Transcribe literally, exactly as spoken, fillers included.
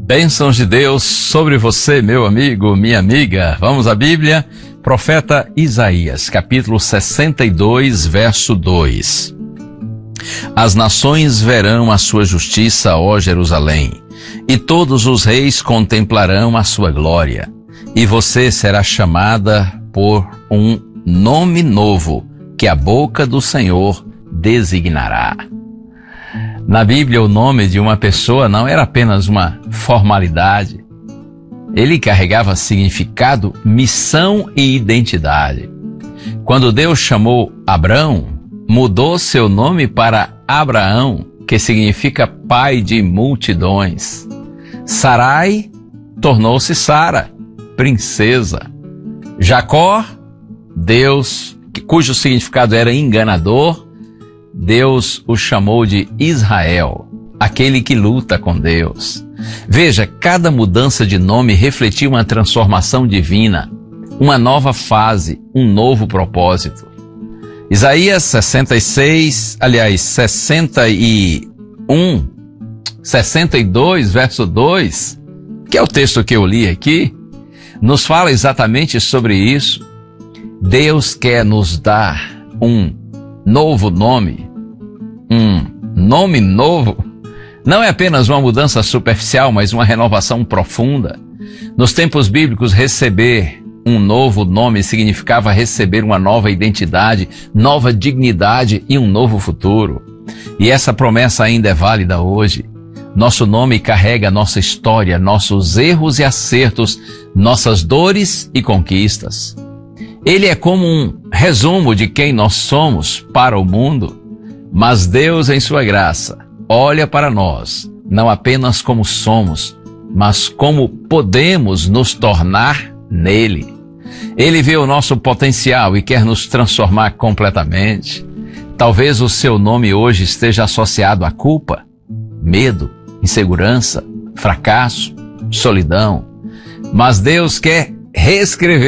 Bênçãos de Deus sobre você, meu amigo, minha amiga. Vamos à Bíblia? Profeta Isaías, capítulo sessenta e dois, verso dois. As nações verão a sua justiça, ó Jerusalém, e todos os reis contemplarão a sua glória. E você será chamada por um nome novo, que a boca do Senhor designará. Na Bíblia, o nome de uma pessoa não era apenas uma formalidade. Ele carregava significado, missão e identidade. Quando Deus chamou Abrão, mudou seu nome para Abraão, que significa pai de multidões. Sarai tornou-se Sara, princesa. Jacó, Deus, cujo significado era enganador, Deus o chamou de Israel, aquele que luta com Deus. Veja, cada mudança de nome refletia uma transformação divina, uma nova fase, um novo propósito. Isaías sessenta e seis, aliás, sessenta e um, sessenta e dois, verso dois, que é o texto que eu li aqui, nos fala exatamente sobre isso. Deus quer nos dar um novo nome, um nome novo. Não é apenas uma mudança superficial, mas uma renovação profunda. Nos tempos bíblicos, receber um novo nome significava receber uma nova identidade, nova dignidade e um novo futuro. E essa promessa ainda é válida hoje. Nosso nome carrega nossa história, nossos erros e acertos, nossas dores e conquistas. Ele é como um resumo de quem nós somos para o mundo, mas Deus, em sua graça, olha para nós, não apenas como somos, mas como podemos nos tornar nele. Ele vê o nosso potencial e quer nos transformar completamente. Talvez o seu nome hoje esteja associado à culpa, medo, insegurança, fracasso, solidão, mas Deus quer reescrever